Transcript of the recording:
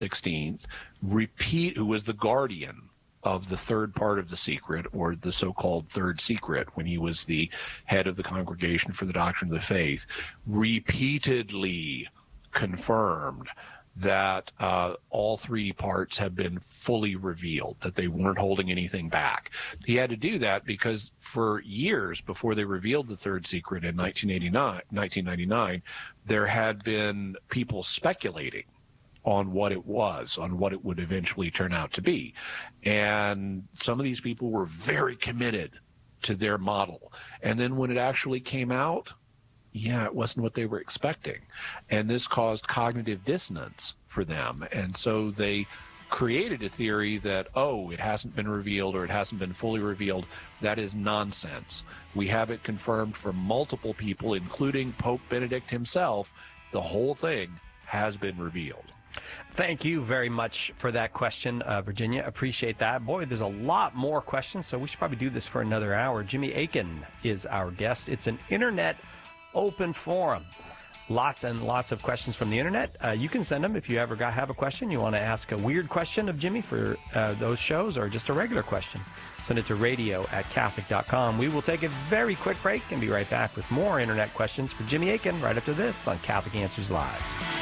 16th, who was the guardian of the third part of the secret, or the so-called third secret, when he was the head of the Congregation for the Doctrine of the Faith, repeatedly confirmed that all three parts have been fully revealed, that they weren't holding anything back. He had to do that because for years before they revealed the third secret in 1999, there had been people speculating on what it was, on what it would eventually turn out to be. And some of these people were very committed to their model. And then when it actually came out, it wasn't what they were expecting. And this caused cognitive dissonance for them. And so they created a theory that, it hasn't been revealed, or it hasn't been fully revealed. That is nonsense. We have it confirmed from multiple people, including Pope Benedict himself. The whole thing has been revealed. Thank you very much for that question, Virginia. Appreciate that. Boy, there's a lot more questions, so we should probably do this for another hour. Jimmy Akin is our guest. It's an internet open forum. Lots and lots of questions from the internet. You can send them if you ever have a question. You want to ask a weird question of Jimmy for those shows, or just a regular question. Send it to radio@Catholic.com. We will take a very quick break and be right back with more internet questions for Jimmy Akin right after this on Catholic Answers Live.